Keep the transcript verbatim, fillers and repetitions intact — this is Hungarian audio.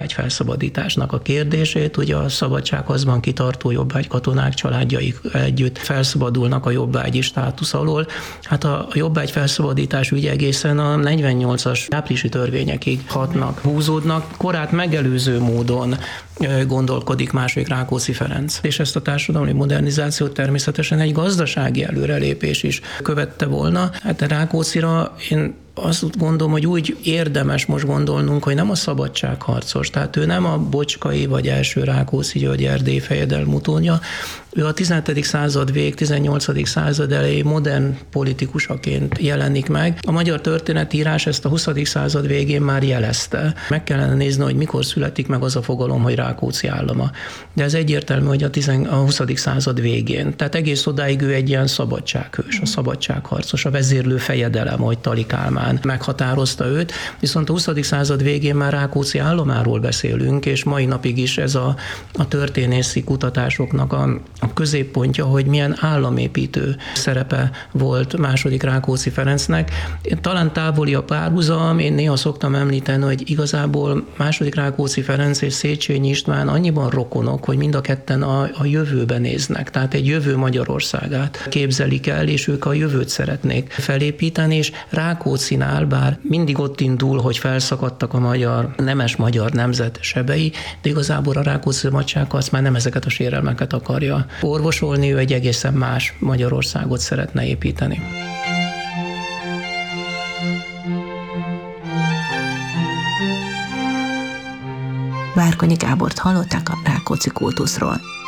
jobbágy felszabadításnak a kérdését. Ugye a szabadságharcban kitartó jobbágy katonák családjaik együtt felszabadulnak a jobbágyi státusz alól. Hát a jobbágy felszabadítás ügye egészen a negyvennyolcas áprilisi törvényekig hatnak, húzódnak. Korát megelőző módon gondolkodik második Rákóczi Ferenc. És ezt a társadalmi modernizációt természetesen egy gazdasági előrelépés is követte volna. Hát a Rákóczira én azt gondolom, hogy úgy érdemes most gondolnunk, hogy nem a szabadságharcos, tehát ő nem a Bocskai vagy első Rákóczi György Erdély fejedelmutónja, ő a tizenhetedik század vég, tizennyolcadik század elejé modern politikusaként jelenik meg. A magyar történetírás ezt a huszadik század végén már jelezte. Meg kellene nézni, hogy mikor születik meg az a fogalom, hogy Rákóczi állama. De ez egyértelmű, hogy a, tizen, a huszadik század végén. Tehát egész odáig ő egy ilyen szabadsághős, a szabadságharcos, a vezérlő fejedelem, hogy Tali Kálmán meghatározta őt. Viszont a huszadik század végén már Rákóczi államáról beszélünk, és mai napig is ez a, a történészi kutatásoknak a a középpontja, hogy milyen államépítő szerepe volt második Rákóczi Ferencnek. Talán távoli a párhuzam, én néha szoktam említeni, hogy igazából második Rákóczi Ferenc és Széchenyi István annyiban rokonok, hogy mind a ketten a, a jövőbe néznek, tehát egy jövő Magyarországát képzelik el, és ők a jövőt szeretnék felépíteni, és Rákóczinál, bár mindig ott indul, hogy felszakadtak a magyar, nemes magyar nemzet sebei, de igazából a Rákóczi szabadságharc már nem ezeket a sérelmeket akarja orvosolni, ő egy egészen más Magyarországot szeretne építeni. Várkonyi Gábort hallották a Rákóczi kultuszról.